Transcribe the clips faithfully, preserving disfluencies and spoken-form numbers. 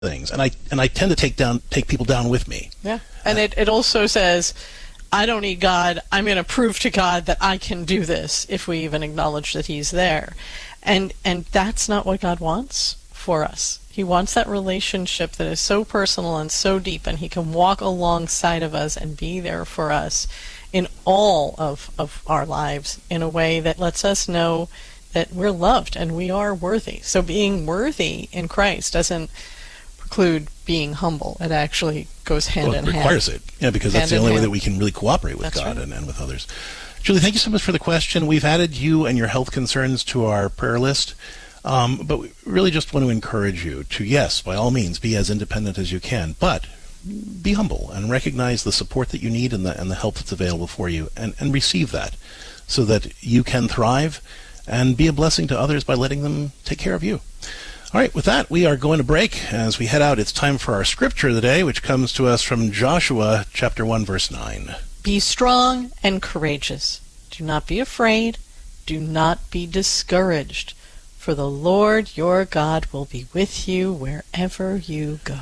things, and I and I tend to take down take people down with me. Yeah, and it, it also says, I don't need God. I'm going to prove to God that I can do this, if we even acknowledge that He's there. And and that's not what God wants for us. He wants that relationship that is so personal and so deep, and He can walk alongside of us and be there for us in all of, of our lives in a way that lets us know that we're loved and we are worthy. So being worthy in Christ doesn't include being humble. It actually goes hand well, in hand. It requires it, yeah, because that's the only way that we can really cooperate with that's God right. and, and with others. Julie, thank you so much for the question. We've added you and your health concerns to our prayer list, um, but we really just want to encourage you to, yes, by all means, be as independent as you can, but be humble and recognize the support that you need and the, and the help that's available for you, and, and receive that so that you can thrive and be a blessing to others by letting them take care of you. All right, with that, we are going to break. As we head out, it's time for our scripture of the day, which comes to us from Joshua chapter one, verse nine. Be strong and courageous. Do not be afraid. Do not be discouraged. For the Lord your God will be with you wherever you go.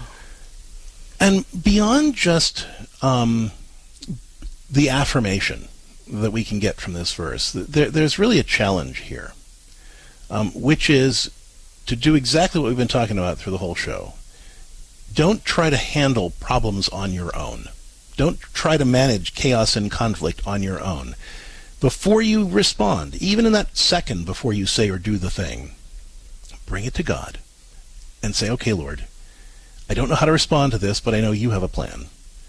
And beyond just um, the affirmation that we can get from this verse, there, there's really a challenge here, um, which is to do exactly what we've been talking about through the whole show. Don't try to handle problems on your own. Don't try to manage chaos and conflict on your own. Before you respond, even in that second before you say or do the thing, bring it to God and say, okay, Lord, I don't know how to respond to this, but I know you have a plan.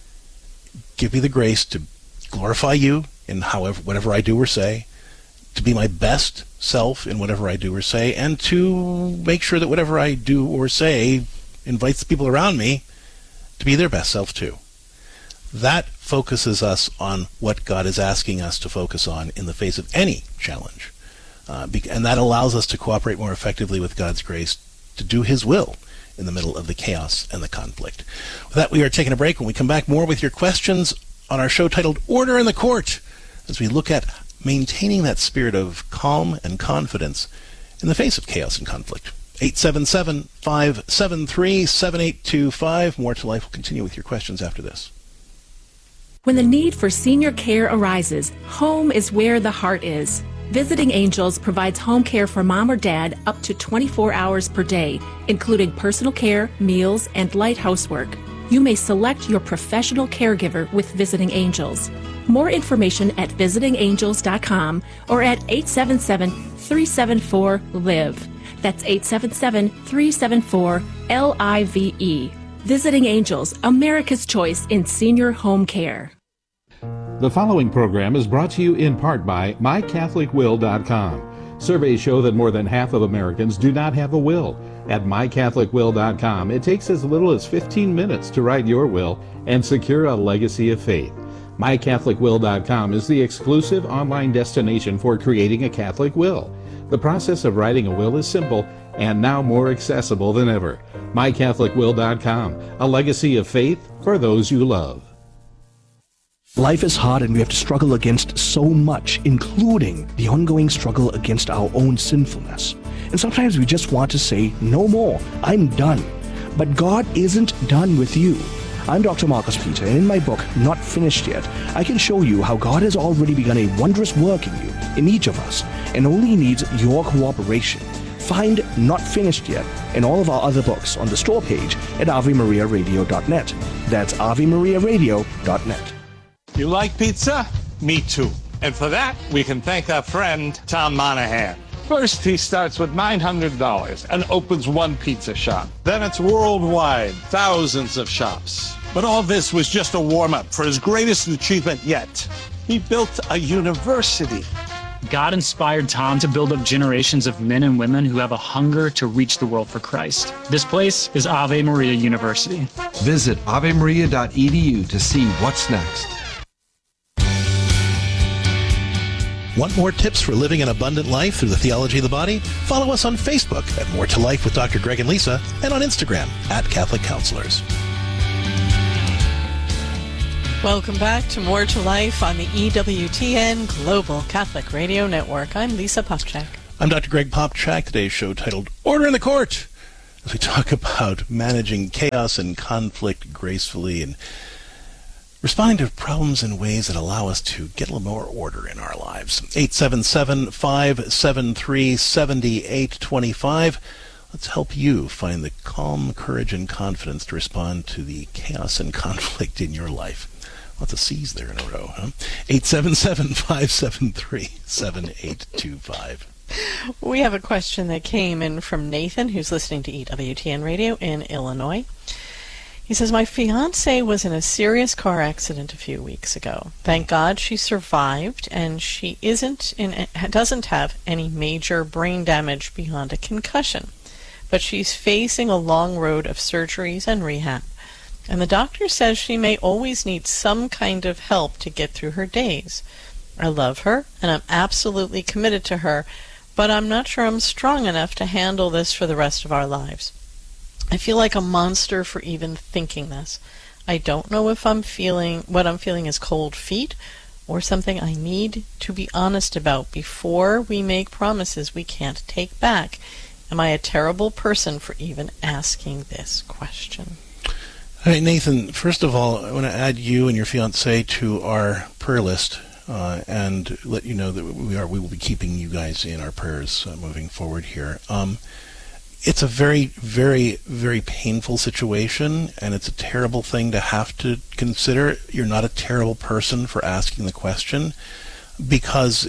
Give me the grace to glorify you in however, whatever I do or say, to be my best self in whatever I do or say, and to make sure that whatever I do or say invites the people around me to be their best self too. That focuses us on what God is asking us to focus on in the face of any challenge. Uh, and that allows us to cooperate more effectively with God's grace to do His will in the middle of the chaos and the conflict. With that, we are taking a break. When we come back, more with your questions on our show titled Order in the Court, as we look at maintaining that spirit of calm and confidence in the face of chaos and conflict. eight seven seven, five seven three, seven eight two five. More to Life will continue with your questions after this. When the need for senior care arises, home is where the heart is. Visiting Angels provides home care for mom or dad up to twenty-four hours per day, including personal care, meals, and light housework. You may select your professional caregiver with Visiting Angels. More information at visiting angels dot com or at eight seven seven, three seven four, L I V E. That's eight seven seven, three seven four, L I V E. Visiting Angels, America's choice in senior home care. The following program is brought to you in part by my catholic will dot com. Surveys show that more than half of Americans do not have a will. At my catholic will dot com, it takes as little as fifteen minutes to write your will and secure a legacy of faith. my catholic will dot com is the exclusive online destination for creating a Catholic will. The process of writing a will is simple and now more accessible than ever. my catholic will dot com, a legacy of faith for those you love. Life is hard and we have to struggle against so much, including the ongoing struggle against our own sinfulness. And sometimes we just want to say, no more, I'm done. But God isn't done with you. I'm Doctor Marcus Peter, and in my book, Not Finished Yet, I can show you how God has already begun a wondrous work in you, in each of us, and only needs your cooperation. Find Not Finished Yet and all of our other books on the store page at ave maria radio dot net. That's ave maria radio dot net. You like pizza? Me too. And for that, we can thank our friend, Tom Monahan. First, he starts with nine hundred dollars and opens one pizza shop. Then it's worldwide, thousands of shops. But all this was just a warm-up for his greatest achievement yet. He built a university. God inspired Tom to build up generations of men and women who have a hunger to reach the world for Christ. This place is Ave Maria University. Visit ave maria dot e d u to see what's next. Want more tips for living an abundant life through the theology of the body? Follow us on Facebook at More to Life with Doctor Greg and Lisa, and on Instagram at Catholic Counselors. Welcome back to More to Life on the E W T N Global Catholic Radio Network. I'm Lisa Popchak. I'm Doctor Greg Popchak. Today's show titled Order in the Court. as we talk about managing chaos and conflict gracefully and responding to problems in ways that allow us to get a little more order in our lives. eight seven seven, five seven three, seven eight two five. Let's help you find the calm, courage, and confidence to respond to the chaos and conflict in your life. Lots of C's there in a row, huh? eight seven seven, five seven three, seven eight two five. We have a question that came in from Nathan, who's listening to E W T N Radio in Illinois. He says, my fiancée was in a serious car accident a few weeks ago. Thank God she survived, and she isn't in, doesn't have any major brain damage beyond a concussion. But she's facing a long road of surgeries and rehab. And the doctor says she may always need some kind of help to get through her days. I love her, and I'm absolutely committed to her, but I'm not sure I'm strong enough to handle this for the rest of our lives. I feel like a monster for even thinking this. I don't know if I'm feeling, what I'm feeling is cold feet or something I need to be honest about before we make promises we can't take back. Am I a terrible person for even asking this question? All right, Nathan, first of all, I want to add you and your fiancé to our prayer list uh, and let you know that we are we will be keeping you guys in our prayers uh, moving forward here. Um, It's a very, very, very painful situation, and it's a terrible thing to have to consider. You're not a terrible person for asking the question, because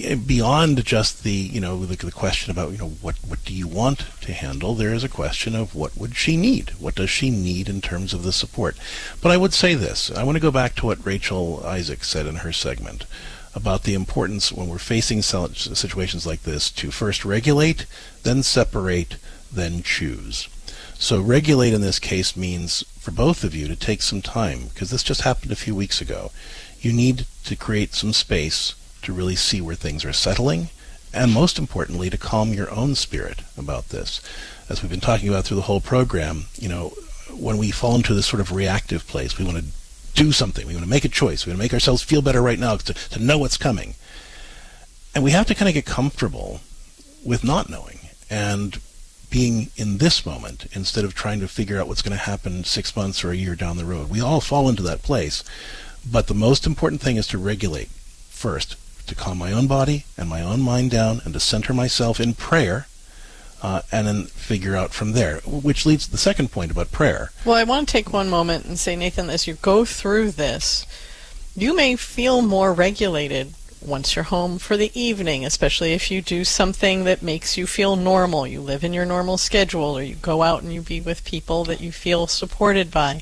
beyond just the, you know, the, the question about, you know, what, what do you want to handle, there is a question of what would she need? What does she need in terms of the support? But I would say this. I want to go back to what Rachel Isaac said in her segment about the importance when we're facing situations like this to first regulate, then separate, then choose. So regulate in this case means for both of you to take some time, because this just happened a few weeks ago. You need to create some space to really see where things are settling, and most importantly, to calm your own spirit about this. As we've been talking about through the whole program, you know, when we fall into this sort of reactive place, we want to do something, we want to make a choice, we want to make ourselves feel better right now to, to know what's coming. And we have to kind of get comfortable with not knowing and being in this moment instead of trying to figure out what's going to happen six months or a year down the road. We all fall into that place. But the most important thing is to regulate first, to calm my own body and my own mind down and to center myself in prayer, uh, and then figure out from there, which leads to the second point about prayer. Well, I want to take one moment and say, Nathan, as you go through this, you may feel more regulated once you're home for the evening, especially if you do something that makes you feel normal. You live in your normal schedule, or you go out and you be with people that you feel supported by.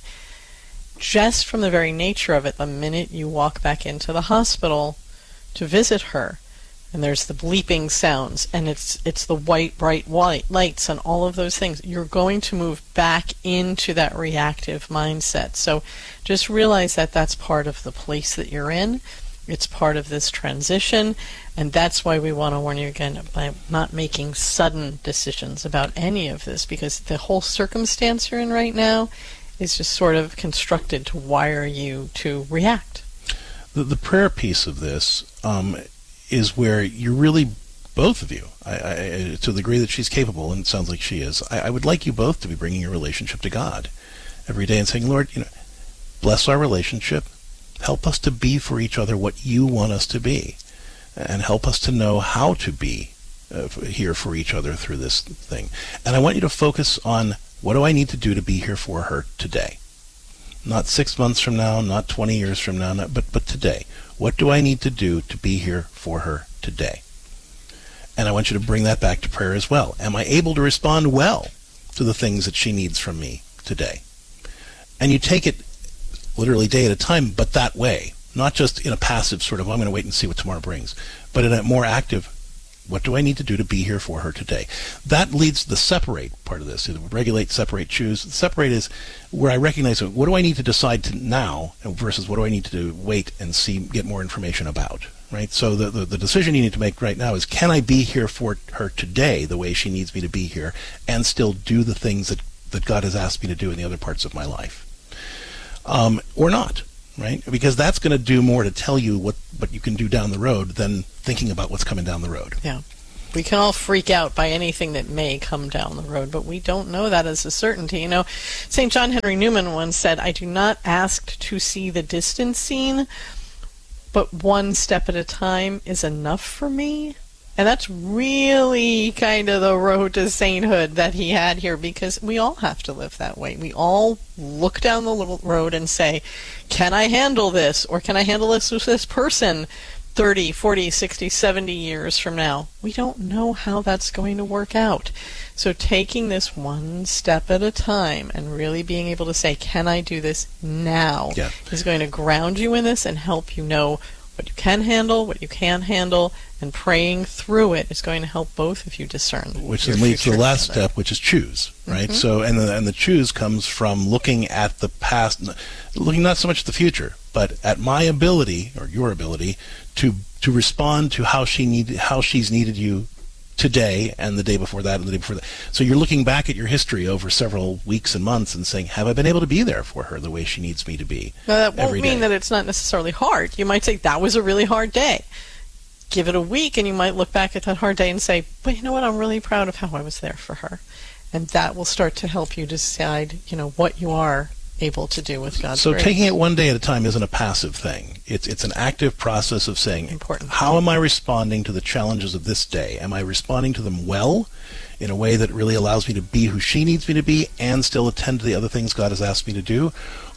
Just from the very nature of it, the minute you walk back into the hospital to visit her, and there's the bleeping sounds, and it's it's the white, bright white lights and all of those things, you're going to move back into that reactive mindset. So just realize that that's part of the place that you're in. It's part of this transition, and that's why we want to warn you again by not making sudden decisions about any of this, because the whole circumstance you're in right now is just sort of constructed to wire you to react. The, the prayer piece of this um, is where you're really, both of you, I, I, to the degree that she's capable, and it sounds like she is, I, I would like you both to be bringing your relationship to God every day and saying, Lord, you know, bless our relationship. Help us to be for each other what you want us to be, and help us to know how to be uh, here for each other through this thing. And I want you to focus on, what do I need to do to be here for her today? Not six months from now, not twenty years from now, not, but, but today. What do I need to do to be here for her today? And I want you to bring that back to prayer as well. Am I able to respond well to the things that she needs from me today? And you take it literally day at a time, but that way. Not just in a passive sort of, well, I'm going to wait and see what tomorrow brings, but in a more active, what do I need to do to be here for her today? That leads to the separate part of this. Regulate, separate, choose. Separate is where I recognize, what do I need to decide to now versus what do I need to do, wait and see, get more information about, right? So the, the, the decision you need to make right now is, can I be here for her today the way she needs me to be here and still do the things that, that God has asked me to do in the other parts of my life? Um, or not, right? Because that's going to do more to tell you what, what you can do down the road than thinking about what's coming down the road. Yeah. We can all freak out by anything that may come down the road, but we don't know that as a certainty. You know, Saint John Henry Newman once said, "I do not ask to see the distant scene, but one step at a time is enough for me." And that's really kind of the road to sainthood that he had here, because we all have to live that way. We all look down the little road and say, can I handle this? Or can I handle this with this person thirty, forty, sixty, seventy years from now? We don't know how that's going to work out. So taking this one step at a time and really being able to say, can I do this now, Yeah. is going to ground you in this and help you know what you can handle, what you can't handle, and praying through it is going to help both of you discern. Which your then leads to the future last together. step, which is choose, right? Mhm. So, and the and the choose comes from looking at the past, looking not so much at the future, but at my ability or your ability to to respond to how she need how she's needed you today and the day before that and the day before that. So you're looking back at your history over several weeks and months and saying, have I been able to be there for her the way she needs me to be? Now, that won't every mean day? that it's not necessarily hard. You might say, that was a really hard day. Give it a week, and you might look back at that hard day and say, but you know what, I'm really proud of how I was there for her. And that will start to help you decide, you know, what you are able to do with God's So grace. taking it one day at a time isn't a passive thing. It's it's an active process of saying, Important. how am I responding to the challenges of this day? Am I responding to them well, in a way that really allows me to be who she needs me to be and still attend to the other things God has asked me to do?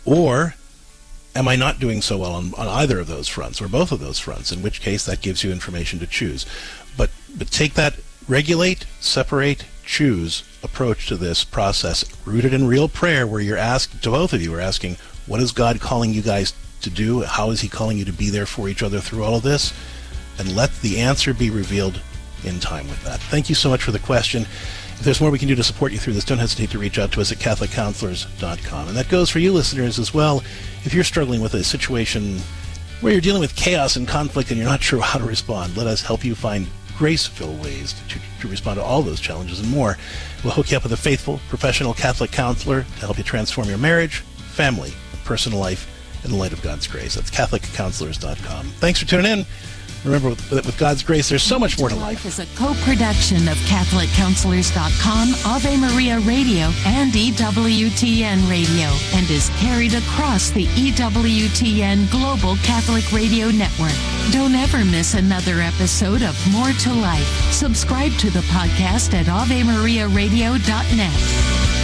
Or am I not doing so well on, on either of those fronts or both of those fronts, in which case that gives you information to choose. But but take that regulate, separate, choose approach to this process, rooted in real prayer, where you're asked, to both of you are asking, what is God calling you guys to do? How is he calling you to be there for each other through all of this? And let the answer be revealed in time with that. Thank you so much for the question. If there's more we can do to support you through this, don't hesitate to reach out to us at catholic counselors dot com. And that goes for you listeners as well. If you're struggling with a situation where you're dealing with chaos and conflict and you're not sure how to respond, let us help you find grace-filled ways to, to respond to all those challenges and more. We'll hook you up with a faithful, professional Catholic counselor to help you transform your marriage, family, and personal life in the light of God's grace. That's catholic counselors dot com. Thanks for tuning in. Remember that with God's grace, there's so much more to life. Life is a co-production of catholic counselors dot com, Ave Maria Radio, and E W T N Radio, and is carried across the E W T N Global Catholic Radio Network. Don't ever miss another episode of More to Life. Subscribe to the podcast at ave maria radio dot net.